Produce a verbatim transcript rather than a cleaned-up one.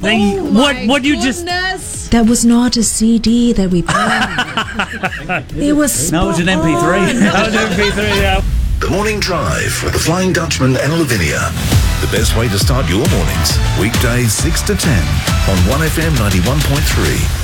They, Oh what? my What you just? goodness. That was not a C D that we played. It was No, it was an M P three. spot-on. That was an M P three. Yeah. The Morning Drive with the Flying Dutchman and Lavinia. The best way to start your mornings. Weekdays six to ten on one F M ninety-one point three.